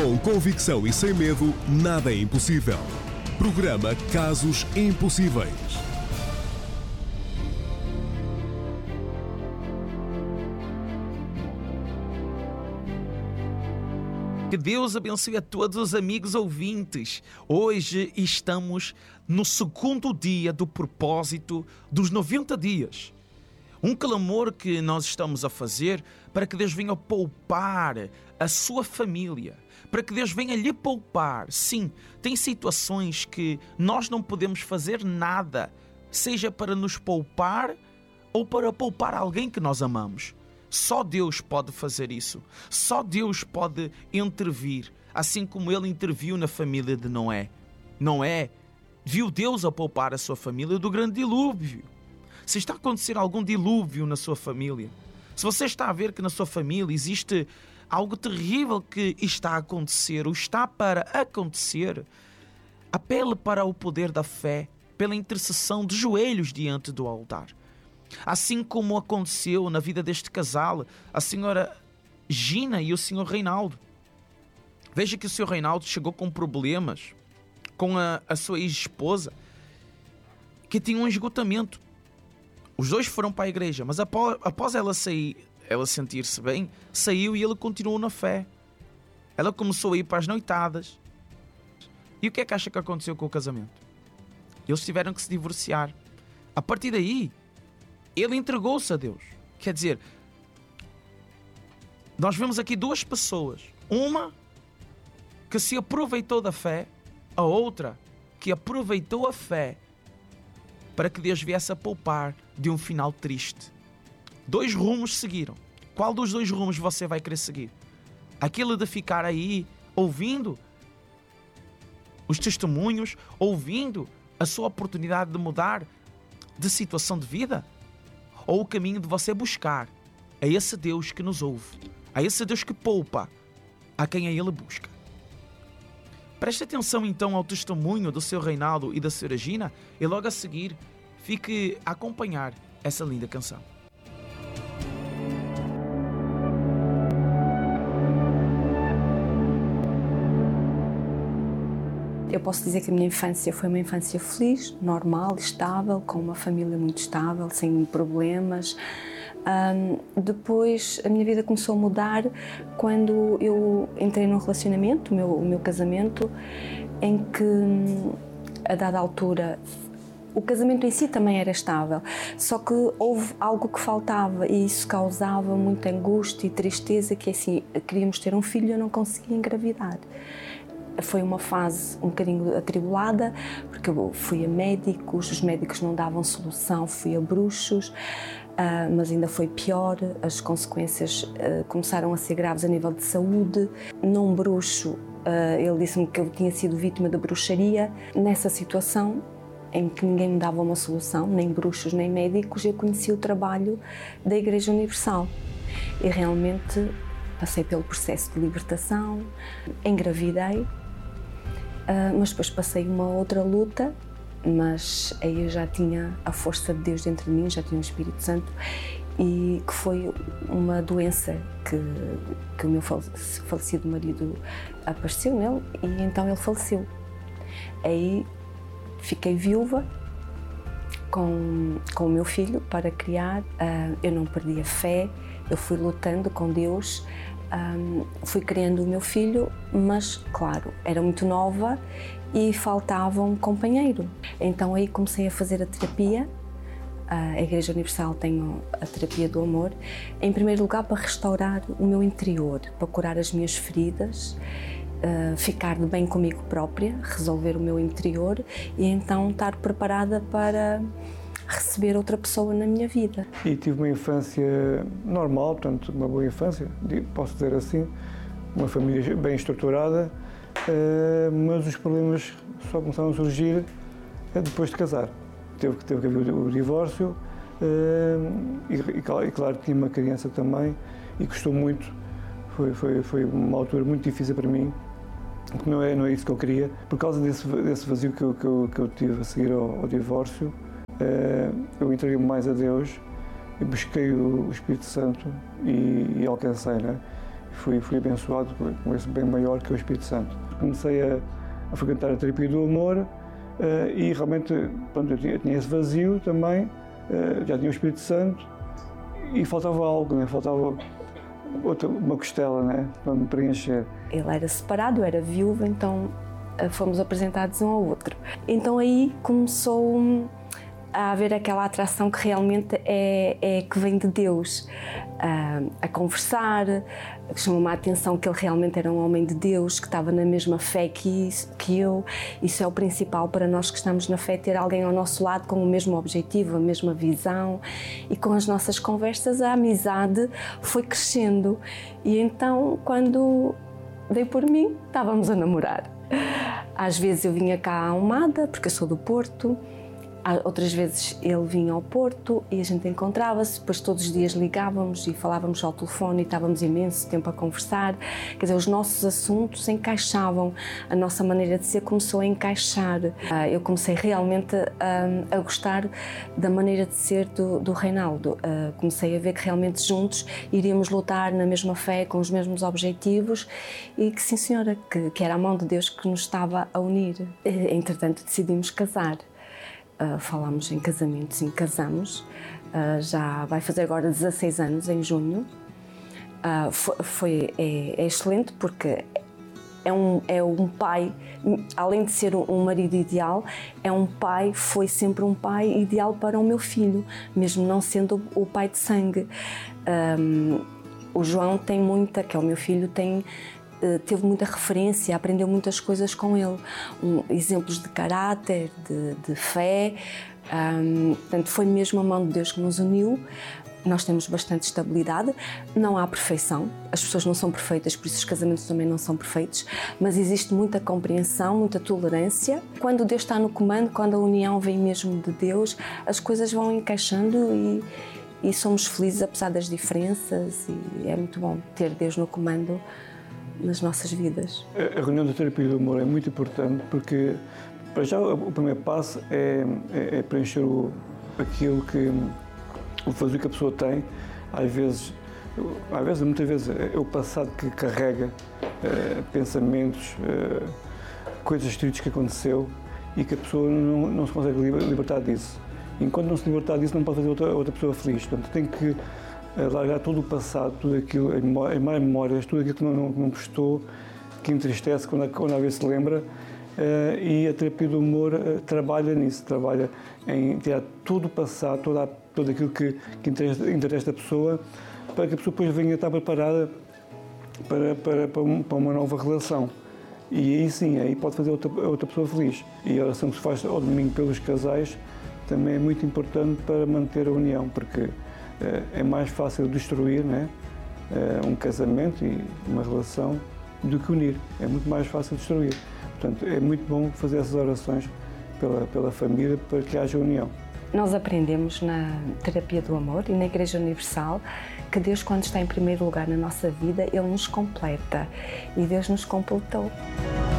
Com convicção e sem medo, nada é impossível. Programa Casos Impossíveis. Que Deus abençoe a todos os amigos ouvintes. Hoje estamos no segundo dia do propósito dos 90 dias. Um clamor que nós estamos a fazer para que Deus venha poupar a sua família, para que Deus venha lhe poupar. Sim, tem situações que nós não podemos fazer nada, seja para nos poupar ou para poupar alguém que nós amamos. Só Deus pode fazer isso. Só Deus pode intervir, assim como Ele interviu na família de Noé. Noé viu Deus a poupar a sua família do grande dilúvio. Se está a acontecer algum dilúvio na sua família, se você está a ver que na sua família existe algo terrível que está a acontecer ou está para acontecer, apele para o poder da fé, pela intercessão de joelhos diante do altar. Assim como aconteceu na vida deste casal, a senhora Gina e o senhor Reinaldo. Veja que o senhor Reinaldo chegou com problemas com a sua ex-esposa, que tinha um esgotamento. Os dois foram para a igreja, mas após ela sair, ela sentir-se bem, saiu e ele continuou na fé. Ela começou a ir para as noitadas. E o que é que acha que aconteceu com o casamento? Eles tiveram que se divorciar. A partir daí, ele entregou-se a Deus. Quer dizer, nós vemos aqui duas pessoas. Uma que se aproveitou da fé, a outra que aproveitou a fé para que Deus viesse a poupar de um final triste. Dois rumos seguiram. Qual dos dois rumos você vai querer seguir? Aquele de ficar aí ouvindo os testemunhos, ouvindo a sua oportunidade de mudar de situação de vida? Ou o caminho de você buscar a esse Deus que nos ouve, a esse Deus que poupa a quem a Ele busca? Preste atenção então ao testemunho do seu Reinaldo e da senhora Gina e logo a seguir fique a acompanhar essa linda canção. Eu posso dizer que a minha infância foi uma infância feliz, normal, estável, com uma família muito estável, sem problemas. Depois a minha vida começou a mudar quando eu entrei num relacionamento, o meu casamento, em que a dada altura o casamento em si também era estável, só que houve algo que faltava e isso causava muita angústia e tristeza, que assim, queríamos ter um filho e eu não conseguia engravidar. Foi uma fase um bocadinho atribulada, porque eu fui a médicos, os médicos não davam solução, fui a bruxos, mas ainda foi pior, as consequências começaram a ser graves a nível de saúde. Num bruxo, ele disse-me que eu tinha sido vítima de bruxaria. Nessa situação, em que ninguém me dava uma solução, nem bruxos nem médicos, eu conheci o trabalho da Igreja Universal e realmente passei pelo processo de libertação, engravidei, mas depois passei uma outra luta, mas aí eu já tinha a força de Deus dentro de mim, já tinha o Espírito Santo, e que foi uma doença que o meu falecido marido apareceu nele e então ele faleceu. Aí fiquei viúva com o meu filho para criar. Eu não perdi a fé, eu fui lutando com Deus, fui criando o meu filho, mas claro, era muito nova e faltava um companheiro. Então aí comecei a fazer a terapia. A Igreja Universal tem a terapia do amor, em primeiro lugar para restaurar o meu interior, para curar as minhas feridas, ficar de bem comigo própria, resolver o meu interior e então estar preparada para receber outra pessoa na minha vida. E tive uma infância normal, portanto uma boa infância, posso dizer assim, uma família bem estruturada, mas os problemas só começaram a surgir depois de casar. Teve que haver o divórcio e claro tinha uma criança também e custou muito, foi uma altura muito difícil para mim, porque não é isso que eu queria. Por causa desse vazio que eu tive a seguir ao divórcio, eu entreguei-me mais a Deus e busquei o Espírito Santo e alcancei, né? Fui abençoado com esse bem maior que é o Espírito Santo. Comecei a frequentar a terapia do amor e realmente, pronto, eu tinha esse vazio também, já tinha o Espírito Santo e faltava algo, né? Faltava uma costela, né? Para me preencher. Ele era separado, eu era viúva, então fomos apresentados um ao outro. Então aí começou a haver aquela atração que realmente é que vem de Deus, a conversar, chamou-me a atenção que ele realmente era um homem de Deus, que estava na mesma fé que eu. Isso é o principal para nós que estamos na fé, ter alguém ao nosso lado com o mesmo objetivo, a mesma visão, e com as nossas conversas a amizade foi crescendo. E então, quando dei por mim, estávamos a namorar. Às vezes eu vinha cá à Almada, porque eu sou do Porto. Outras vezes ele vinha ao Porto e a gente encontrava-se, depois todos os dias ligávamos e falávamos ao telefone e estávamos imenso tempo a conversar. Quer dizer, os nossos assuntos encaixavam, a nossa maneira de ser começou a encaixar. Eu comecei realmente a gostar da maneira de ser do Reinaldo. Comecei a ver que realmente juntos iríamos lutar na mesma fé, com os mesmos objetivos e que sim senhora, que era a mão de Deus que nos estava a unir. Entretanto decidimos casar. Falámos em casamento, sim, já vai fazer agora 16 anos em junho. É excelente porque é um pai, além de ser um marido ideal, foi sempre um pai ideal para o meu filho, mesmo não sendo o pai de sangue. O João que é o meu filho, teve muita referência, aprendeu muitas coisas com ele, exemplos de caráter, de fé, portanto foi mesmo a mão de Deus que nos uniu. Nós temos bastante estabilidade, não há perfeição, as pessoas não são perfeitas, por isso os casamentos também não são perfeitos, mas existe muita compreensão, muita tolerância. Quando Deus está no comando, quando a união vem mesmo de Deus, as coisas vão encaixando e somos felizes apesar das diferenças e é muito bom ter Deus no comando nas nossas vidas. A reunião da terapia do amor é muito importante porque, para já, o primeiro passo é preencher aquilo que o vazio que a pessoa tem. Muitas vezes é o passado que carrega pensamentos, coisas tristes que aconteceu e que a pessoa não se consegue libertar disso. Enquanto não se libertar disso, não pode fazer outra pessoa feliz. Portanto, tem que largar todo o passado, tudo aquilo, as más memórias, tudo aquilo que não gostou, que entristece quando a vez se lembra, e a terapia do humor trabalha nisso, trabalha em tirar todo o passado, tudo aquilo que interessa a pessoa, para que a pessoa depois venha a estar preparada para uma nova relação. E aí sim, aí pode fazer outra pessoa feliz. E a oração que se faz ao domingo pelos casais também é muito importante para manter a união, porque é mais fácil destruir, né, um casamento e uma relação do que unir. É muito mais fácil destruir. Portanto, é muito bom fazer essas orações pela família para que haja união. Nós aprendemos na terapia do amor e na Igreja Universal que Deus, quando está em primeiro lugar na nossa vida, Ele nos completa. E Deus nos completou.